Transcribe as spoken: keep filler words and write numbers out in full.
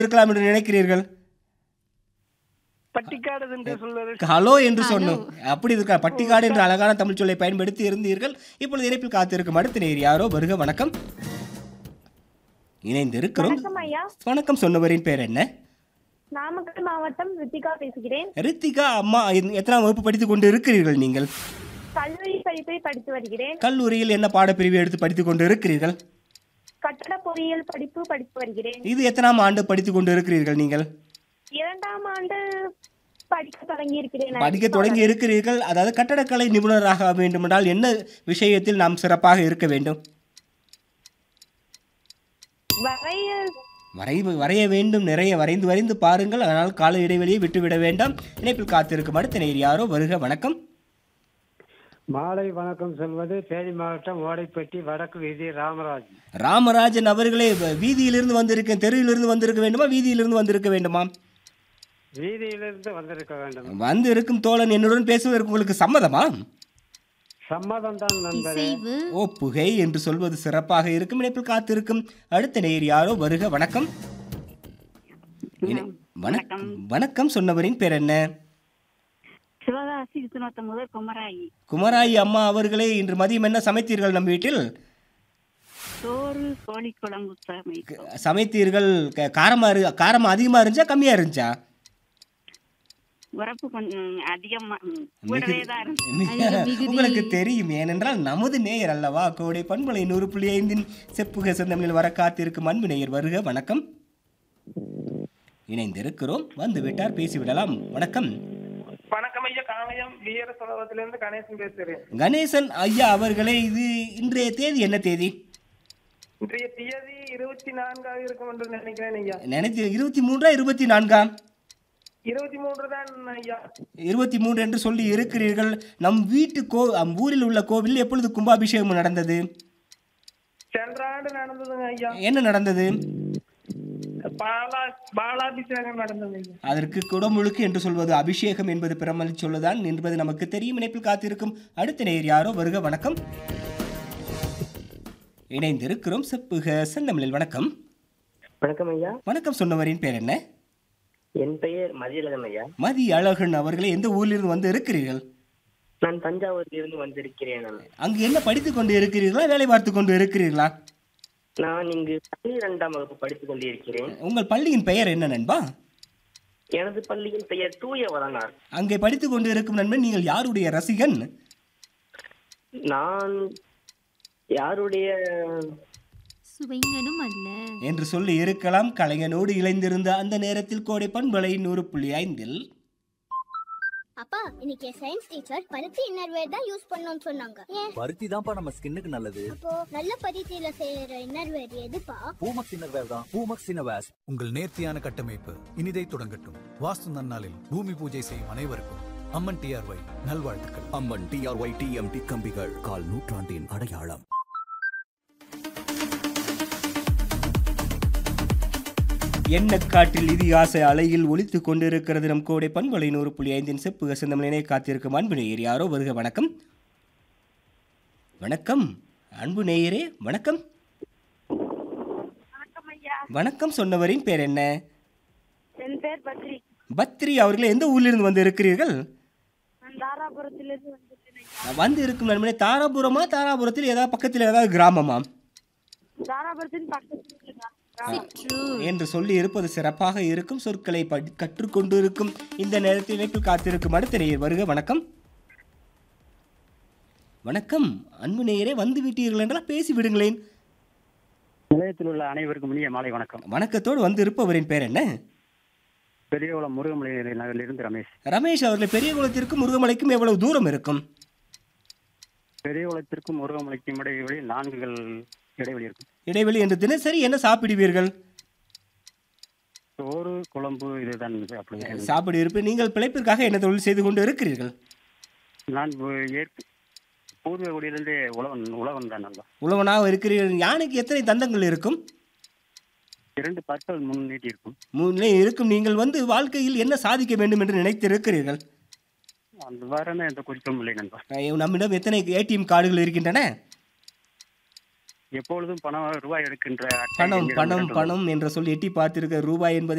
இருக்கலாம் என்று நினைக்கிறீர்கள்? பட்டிக்காடு என்று சொல்வது. ஹலோ என்று ஹலோ. சொன்னோம். அப்படி இருக்கா? பட்டிக்காடு என்ற அழகான தமிழ் சொல்லை பயன்படுத்தி இருந்தீர்கள். இப்பொழுது இணைப்பில் காத்திருக்கும் அடுத்த நேர் யாரோ வருக. வணக்கம். இணைந்து இருக்கிறோம். வணக்கம் ஐயா. வணக்கம். சொன்னவரின் பேர் என்ன? நாமக்கல் மாவட்டம் ரித்திகா பேசுகிறேன். ரித்திகா அம்மா, எத்- எத்தனாம் வகுப்பு படித்துக் கொண்டு இருக்கிறீர்கள் நீங்கள்? கல்லூரி படிப்பை படித்து வருகிறேன். கல்லூரியில் என்ன பாடப்பிரிவு எடுத்து படித்துக் கொண்டு இருக்கிறீர்கள்? கட்டட பொறியியல் படிப்பு படித்து வருகிறேன். இது எத்தனாம் ஆண்டு படித்துக் கொண்டு இருக்கிறீர்கள் நீங்கள்? இரண்டாம் ஆண்டு படிக்க தொடங்கி இருக்கிறேன். படிக்க தொடங்கி இருக்கிறீர்கள். அதாவது கட்டடக்கலை நிபுணராக வேண்டுமென்றால் என்ன விஷயத்தில் நாம் சிறப்பாக இருக்க வேண்டும்? வரைய வரைவு வரைய வேண்டும். நிறைய வரைந்து வரைந்து பாருங்கள். அதனால் கால இடைவெளியை விட்டுவிட வேண்டாம். இணைப்பில் காத்திருக்கும் அடுத்த நேர் யாரோ வருக. வணக்கம். மாலை வணக்கம் சொல்வது தேனி மாவட்டம் ஓடைப்பட்டி வடக்கு வீதி ராமராஜ். ராமராஜன் அவர்களே, வ- வீதியிலிருந்து வந்திருக்க தெருவிலிருந்து வந்திருக்க வேண்டுமா, வீதியிலிருந்து வந்திருக்க வேண்டுமா? வீதியிலிருந்து வந்திருக்க வேண்டும். வந்து இருக்கும் தோழன் என்னுடன் பேசுவதற்கு உங்களுக்கு சம்மதமா? சம்மதம் தான் நண்பரே. இசைவு ஓ, புகை என்று சொல்வது சிறப்பாக இருக்கும். இணைப்பில் காத்திருக்கும் அடுத்த நேர் யாரோ வருக. வணக்கம். இணை- வணக்கம். வணக்கம். சொன்னவரின் பேர் என்ன? சிவகாசி விஸ்வநாத்த முதல் குமராயி. குமராயி அம்மா அவர்களே, இன்று மதியம் என்ன சமைத்தீர்கள் நம் வீட்டில்? சோறு கோழி குழம்பு சமைத்தோம். சமைத்தீர்கள். க- காரமா இரு காரம் அதிகமா இருந்துச்சா கம்மியா இருந்துச்சா? உரப்பு கொஞ்சம் அதிகமா ம், கூடவே தான் இருந்துச்சு. அதிக மிகுதி. உங்களுக்கு தெரியும், ஏனென்றால் நமது நேயர் அல்லவா. கோடை பண்பலை நூறு புள்ளி ஐந்தின் செப்புக செந்தமிழில் வர காத்திருக்கும் அன்பு நேயர் வருக. வணக்கம். இணைந்திருக்கிறோம். வந்து விட்டார், பேசிவிடலாம். வணக்கம். வணக்கம் ஐயா. காங்கயம் வீர சுலபத்திலிருந்து கணேசன் பேசுறேன். கணேசன் ஐயா அவர்களே, இது இன்றைய தேதி என்ன தேதி? இன்றைய தேதி இருபத்தி நான்காக இருக்கும் என்று நினைக்கிறேன் ஐயா. நினைத்து இருபத்தி மூன்றா இருபத்தி நான்கா? இருபத்தி மூன்று தான் ஐயா. இருபத்தி மூன்று என்று சொல்லி இருக்கிறீர்கள். நம் வீட்டு கோ நம் ஊரில் உள்ள கோவிலில் எப்பொழுது கும்பாபிஷேகம் நடந்தது? சென்ற ஆண்டு நடந்ததுங்க ஐயா. என்ன நடந்தது? பாலா பாலாபிஷேகம் நடந்தது ஐயா. அதற்கு குடமுழுக்கு என்று சொல்வது அபிஷேகம் என்பது பிரமலி சொல்லுதான் என்பது நமக்கு தெரியும். இணைப்பில் காத்திருக்கும் அடுத்த நேர் யாரோ வருக. வணக்கம். இணைந்திருக்கிறோம். செப்புக செந்தமிழில். வணக்கம். வணக்கம் ஐயா. வணக்கம். சொன்னவரின் பேர் என்ன? என் பெயர் மதியழகன் ஐயா. மதி அழகன் அவர்களே, எந்த ஊரிலிருந்து வந்து இருக்கிறீர்கள்? நான் தஞ்சாவூரிலிருந்து வந்திருக்கிறேன். நான் அங்கு என்ன படித்துக் கொண்டு இருக்கிறீர்களா, வேலை பார்த்து கொண்டு இருக்கிறீர்களா? நான் இங்கு பன்னிரெண்டாம் வகுப்பு படித்துக் கொண்டிருக்கிறேன். உங்கள் பள்ளியின் பெயர் என்ன நண்பா? எனது பள்ளியின் பெயர் தூய வளனார். அங்கே படித்துக் கொண்டு இருக்கும் நண்பன், நீங்கள் யாருடைய ரசிகன்? நான் யாருடைய சுவைங்கனும் அல்ல. என்று சொல்லி இருக்கலாம். கலைஞனோடு இணைந்திருந்த அந்த நேரத்தில் கோடை பண்பலை நூறு புள்ளி ஐந்தில் அப்பா, இன்னைக்கு சயின்ஸ் டீச்சர் பருத்தி இன்னர்வேர் தான் யூஸ் பண்ணணும்னு சொன்னாங்க. ஏன்? பருத்தி தான்ப்பா நம்ம ஸ்கின்னுக்கு நல்லது. அப்போ நல்ல பருத்தியில செய்யற இன்னர்வேர் எதுப்பா? பூமக்ஸ் இன்னர்வேர் தான். பூமக்ஸ் இன்னர்வேர்ஸ். உங்கள் நேர்த்தியான கட்டமைப்பு இனிதை தொடங்கட்டும். வாஸ்து நன்னாளில் பூமி பூஜை செய்யும் அனைவருக்கும் அம்மன் டிஆர்ஒய் நல்வாழ்த்துக்கள். அம்மன் டிஆர்ஒய் டிஎம்டி கம்பிகள் கால் நூற்றாண்டின் அடையாளம். எண்ணக்காற்றில் இதிகாச அலையில் ஒலித்துக் கொண்டிருக்கிறது நம் கோடை பண்பலை நூறு புள்ளி ஐந்தின் செப்புக செந்தமிழனை காத்திருக்கும் அன்பு நேயர் யாரோ வருக. வணக்கம். வணக்கம். அன்பு நேயரே, வணக்கம். வணக்கம் ஐயா. வணக்கம். சொன்னவரின் பேர் என்ன? என் பேர் பத்ரி. பத்ரி அவர்களே, எந்த ஊரிலிருந்து வந்து இருக்கிறீர்கள்? நான் தாராபுரத்திலிருந்து வந்திருக்கேன் ஐயா. வந்து இருக்கும் நண்பனே, தாராபுரமா? தாராபுரத்தில் ஏதாவது பக்கத்தில் ஏதாவது கிராமமா தாராபுரத்தின் பக்கத்தில் இருக்கிற சிற்றூர் என்று சொல்லி இருப்பது சிறப்பாக இருக்கும். சொற்களை படி கற்றுக்கொண்டு இருக்கும் இந்த நேரத்தில் இணைப்பில் காத்திருக்கும் அடுத்த நேயர் வருக. வணக்கம். வணக்கம். அன்பு நேயரே, வந்து விட்டீர்கள் என்றால் பேசி விடுங்களேன். நிலையத்தில் உள்ள அனைவருக்கும் இனிய மாலை வணக்கம். வணக்கத்தோடு வந்து இருப்பவரின் பேர் என்ன? பெரியகுளம் முருகமலை நகரிலிருந்து ரமேஷ். ரமேஷ் அவர்களே, பெரியகுளத்திற்கும் முருகமலைக்கும் எவ்வளவு தூரம் இருக்கும்? பெரியகுளத்திற்கும் முருகமலைக்கும் இடைவெளி நான்குகள் இடைவெளி இருக்கும். இடைவெளி என்று தினசரி என்ன சாப்பிடுவீர்கள்? சோறு குழம்பு இதுதான் அப்படி. சாப்பிடு இருப்பேன். நீங்கள் பிழைப்பிற்காக என்ன தொழில் செய்து கொண்டு இருக்கிறீர்கள்? நான் ஏற்க பூர்வ குடியிலிருந்து உழவன் உழவன் தான். நல்லா உழவனாக இருக்கிறீர்கள். யானைக்கு எத்தனை தந்தங்கள் இருக்கும்? இரண்டு பற்கள் முன் நீட்டி இருக்கும். முன்னே இருக்கும். நீங்கள் வந்து வாழ்க்கையில் என்ன சாதிக்க வேண்டும் என்று நினைத்து இருக்கிறீர்கள்? அந்த வாரமே எந்த குறிப்பும் இல்லை நண்பா. நம்மிடம் எத்தனை ஏடிஎம் கார்டுகள் இருக்கின்றன? எப்பொழுதும் பணம் ரூபாய் எடுக்கின்ற பணம் பணம் பணம் என்ற சொல் எட்டி பார்த்திருக்க ரூபாய் என்பது